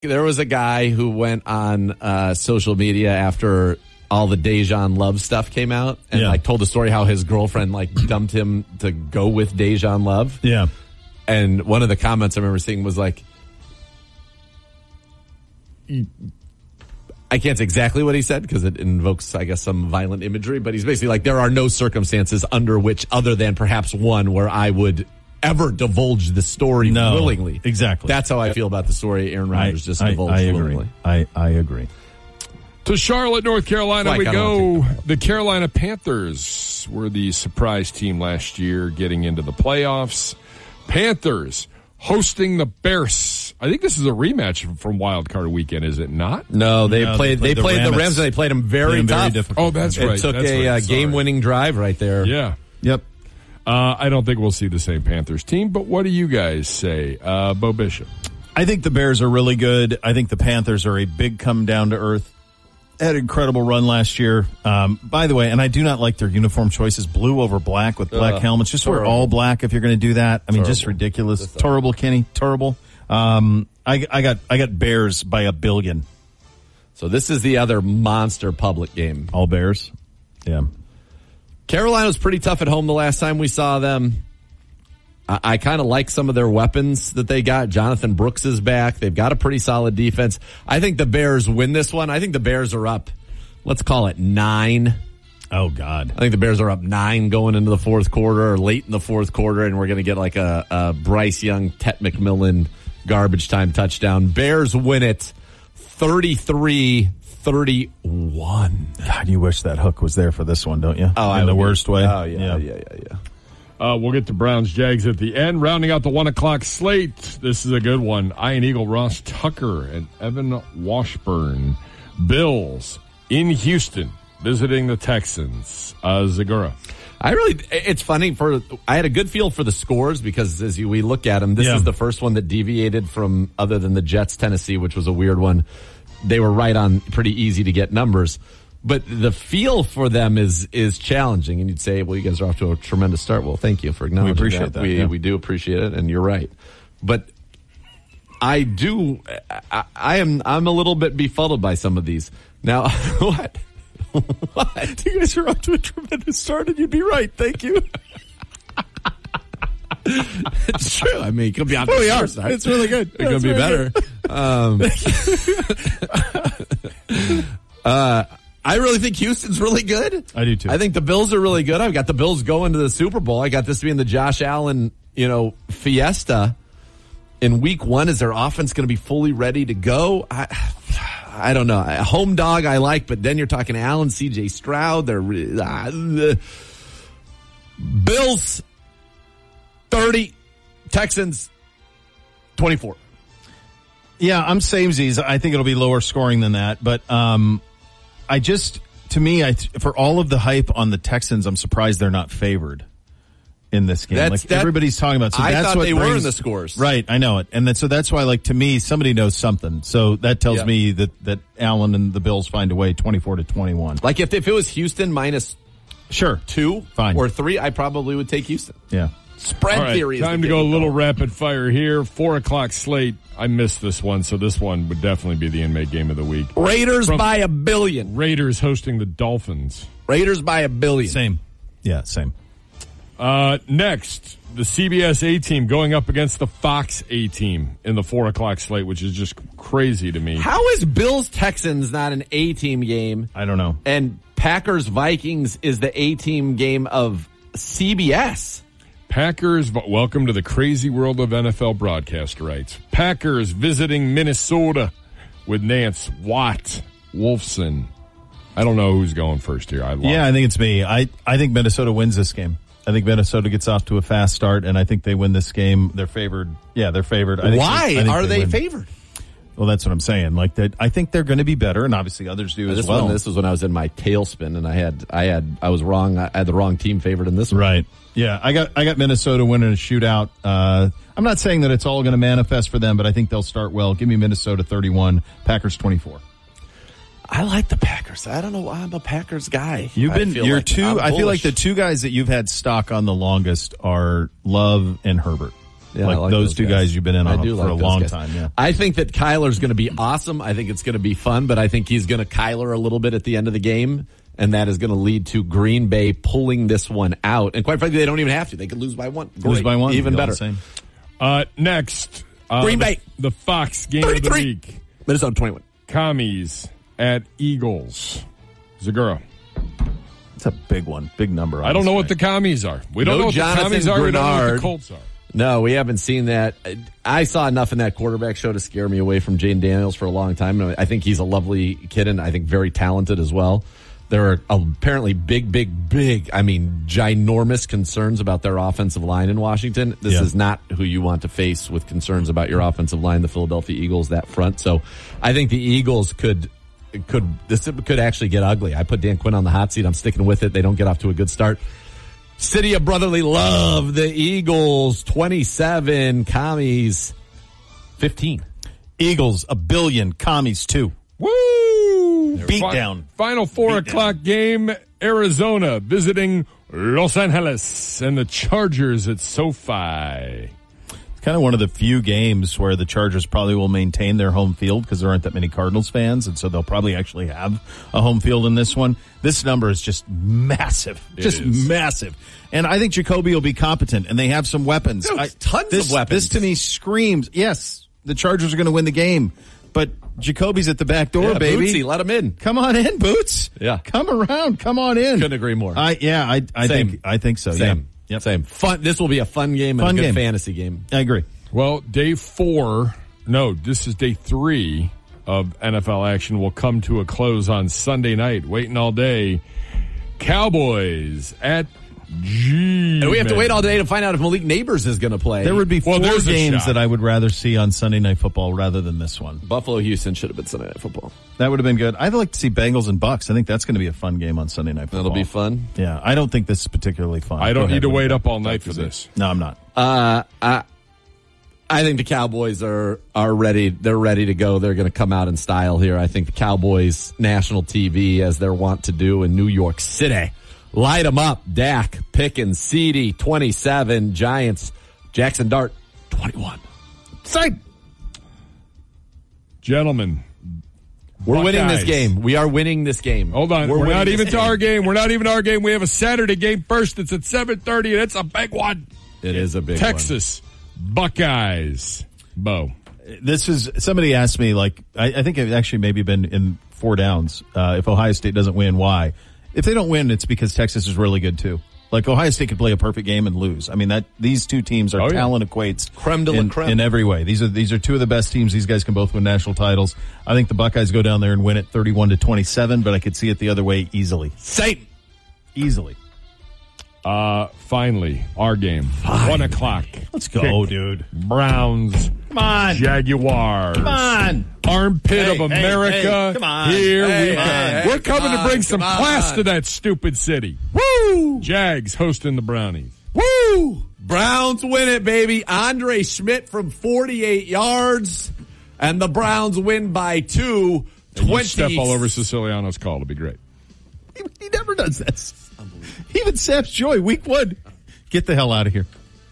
There was a guy who went on social media after all the Dejan Love stuff came out and like told the story how his girlfriend like dumped him to go with Dejan Love. Yeah. And one of the comments I remember seeing was like, I can't say exactly what he said because it invokes, I guess, some violent imagery, but he's basically like, there are no circumstances under which, other than perhaps one, where I would ever divulge the story willingly. Exactly. That's how I feel about the story Aaron Rodgers just divulged willingly. I agree. To Charlotte, North Carolina, we go. The Carolina Panthers were the surprise team last year getting into the playoffs. Panthers hosting the Bears. I think this is a rematch from Wild Card Weekend, is it not? No, they played the Rams and they played them very tough. Oh, that's right. It took a game-winning drive right there. Yeah. Yep. I don't think we'll see the same Panthers team, but what do you guys say? Bo Bishop. I think the Bears are really good. I think the Panthers are a big come down to earth. Had an incredible run last year. By the way, and I do not like their uniform choices, blue over black with black helmets. Just wear all black if you're going to do that. I mean, just ridiculous. Terrible, Kenny. Terrible. I got Bears by 1 billion. So this is the other monster public game. All Bears. Yeah. Carolina was pretty tough at home the last time we saw them. I kind of like some of their weapons that they got. Jonathan Brooks is back. They've got a pretty solid defense. I think the Bears win this one. I think the Bears are up, let's call it 9. Oh, God. I think the Bears are up 9 going into the fourth quarter or late in the fourth quarter, and we're going to get like a Bryce Young, Tet McMillan garbage time touchdown. Bears win it 33-31. God, you wish that hook was there for this one, don't you? Oh, in the worst way. Oh, yeah. We'll get to Browns Jags at the end. Rounding out the 1 o'clock slate, this is a good one. Ian Eagle, Ross Tucker, and Evan Washburn. Bills in Houston visiting the Texans. Zagura. It's funny. I had a good feel for the scores because as we look at them, this is the first one that deviated from other than the Jets, Tennessee, which was a weird one. They were right on pretty easy to get numbers. But the feel for them is challenging. And you'd say, well, you guys are off to a tremendous start. Well, thank you for acknowledging that. We appreciate that. We do appreciate it, and you're right. But I'm a little bit befuddled by some of these. Now, what? What? You guys are off to a tremendous start, and you'd be right. Thank you. It's true. I mean, it could be on the side. It's really good. It could be better. I really think Houston's really good. I do too. I think the Bills are really good. I've got the Bills going to the Super Bowl. I got this being the Josh Allen, fiesta in week 1. Is their offense going to be fully ready to go? I don't know. A home dog I like, but then you're talking Allen, CJ Stroud. They're Bills 30, Texans 24. Yeah, I'm samesies. I think it'll be lower scoring than that, but for all of the hype on the Texans, I'm surprised they're not favored in this game. Everybody's talking about. So I that's thought what they were in the scores. Right, I know it. And so that's why, to me, somebody knows something. So that tells me that Allen and the Bills find a way 24-21. Like if it was Houston minus 2 fine. or 3, I probably would take Houston. Yeah. Spread theory is time to go a little rapid fire here. 4 o'clock slate. I missed this one, so this one would definitely be the inmate game of the week. Raiders by 1 billion. Raiders hosting the Dolphins. Raiders by 1 billion. Same. Yeah, same. Next, the CBS A-team going up against the Fox A-team in the 4 o'clock slate, which is just crazy to me. How is Bills-Texans not an A-team game? I don't know. And Packers-Vikings is the A-team game of CBS? Packers, welcome to the crazy world of NFL broadcast rights. Packers visiting Minnesota with Nance, Watt, Wolfson. I don't know who's going first here. I think it's me. I think Minnesota wins this game. I think Minnesota gets off to a fast start, and I think they win this game. They're favored. Yeah, they're favored. Why are they favored? Well, that's what I'm saying. I think they're going to be better, and obviously others do as well. This was when I was in my tailspin, and I was wrong. I had the wrong team favored in this one. Right. Yeah, I got Minnesota winning a shootout. I'm not saying that it's all going to manifest for them, but I think they'll start well. Give me Minnesota 31, Packers 24. I like the Packers. I don't know why I'm a Packers guy. I feel like the two guys that you've had stock on the longest are Love and Herbert. Yeah, like those two guys you've been in on for a long time. Yeah. I think that Kyler's going to be awesome. I think it's going to be fun, but I think he's going to Kyler a little bit at the end of the game, and that is going to lead to Green Bay pulling this one out. And quite frankly, they don't even have to. They could lose by one. Great. Lose by one. Even better. Next. Green Bay. The Fox game 33. Of the week. Minnesota 21. Commies at Eagles. Zagura. It's a big one. Big number. I don't know what the Commies are. We don't know what the Commies are. We don't know what the Colts are. No, we haven't seen that. I saw enough in that quarterback show to scare me away from Jane Daniels for a long time. I think he's a lovely kid and I think very talented as well. There are apparently big, ginormous concerns about their offensive line in Washington. This is not who you want to face with concerns about your offensive line, the Philadelphia Eagles, that front. So I think the Eagles could actually get ugly. I put Dan Quinn on the hot seat. I'm sticking with it. They don't get off to a good start. City of Brotherly Love, the Eagles 27, Commies 15. Eagles 1 billion, Commies 2. Woo! Beat down. Final 4 o'clock game, Arizona visiting Los Angeles and the Chargers at SoFi. Kind of one of the few games where the Chargers probably will maintain their home field because there aren't that many Cardinals fans, and so they'll probably actually have a home field in this one. This number is just massive. Massive. And I think Jacoby will be competent, and they have some weapons. Tons of weapons. This to me screams, yes, the Chargers are going to win the game, but Jacoby's at the back door, baby. Bootsy, let him in. Come on in, Boots. Yeah. Come around. Come on in. Couldn't agree more. I think so. Same. Yeah. Yep. Same. Fun. This will be a fun game and a good fantasy game. I agree. Well, this is day 3 of NFL action will come to a close on Sunday night. Waiting all day. Cowboys at And we have to wait all day to find out if Malik Neighbors is going to play. There would be 4 games that I would rather see on Sunday Night Football rather than this one. Buffalo-Houston should have been Sunday Night Football. That would have been good. I'd like to see Bengals and Bucks. I think that's going to be a fun game on Sunday Night Football. That'll be fun. Yeah, I don't think this is particularly fun. I don't need to wait up all night for this. No, I'm not. I think the Cowboys are ready. They're ready to go. They're going to come out in style here. I think the Cowboys, national TV, as they're wont to do in New York City, light them up. Dak, Pickens, CeeDee, 27. Giants, Jackson Dart, 21. Same. Gentlemen, we're winning this game. We are winning this game. Hold on. We're not even to our game. We're not even our game. We have a Saturday game first. It's at 7:30, and it's a big one. It is a big Texas Buckeyes. Bo. This is, somebody asked me, like, I think it actually maybe been in 4 downs. If Ohio State doesn't win, why? If they don't win, it's because Texas is really good too. Like, Ohio State could play a perfect game and lose. I mean, these two teams are talent equates creme de la creme in every way. These are two of the best teams. These guys can both win national titles. I think the Buckeyes go down there and win it 31-27, but I could see it the other way easily. Satan. Easily. Finally, our game. 1 o'clock. Let's go, dude. Browns. Come on. Jaguars. Come on. Armpit of America. Come on. Here we come. We're coming to bring some class to that stupid city. Woo! Jags hosting the Brownies. Woo! Browns win it, baby. Andre Schmidt from 48 yards. And the Browns win by 2. You step all over Siciliano's call. It'll be great. He never does this. Even Sam's Joy, week 1. Get the hell out of here.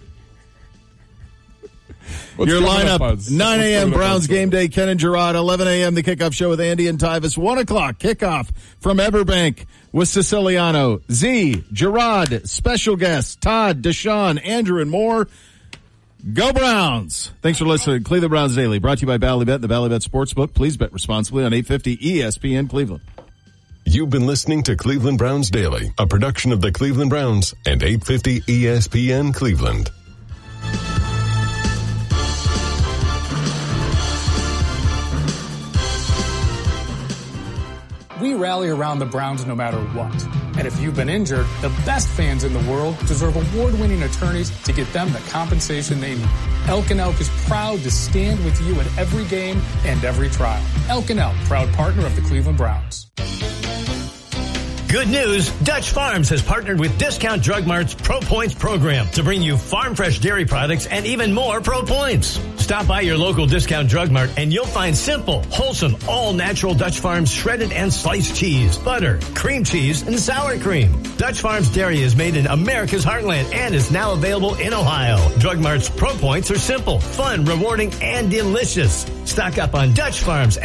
Your lineup, 9 a.m. Browns game day, Ken and Gerard. 11 a.m. the kickoff show with Andy and Tyvis. 1 o'clock kickoff from Everbank with Siciliano, Z, Gerard, special guests, Todd, Deshaun, Andrew, and more. Go Browns. Thanks for listening. Cleveland Browns Daily, brought to you by Ballybet and the Ballybet Sportsbook. Please bet responsibly on 850 ESPN Cleveland. You've been listening to Cleveland Browns Daily, a production of the Cleveland Browns and 850 ESPN Cleveland. We rally around the Browns no matter what. And if you've been injured, the best fans in the world deserve award-winning attorneys to get them the compensation they need. Elk & Elk is proud to stand with you at every game and every trial. Elk & Elk, proud partner of the Cleveland Browns. Good news, Dutch Farms has partnered with Discount Drug Mart's Pro Points program to bring you farm fresh dairy products and even more Pro Points. Stop by your local Discount Drug Mart and you'll find simple, wholesome, all-natural Dutch Farms shredded and sliced cheese, butter, cream cheese, and sour cream. Dutch Farms Dairy is made in America's heartland and is now available in Ohio. Drug Mart's Pro Points are simple, fun, rewarding, and delicious. Stock up on Dutch Farms